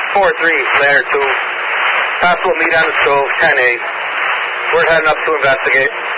4-3, Leonard 2. Possible meet on the stove, 10-8. We're heading up to investigate.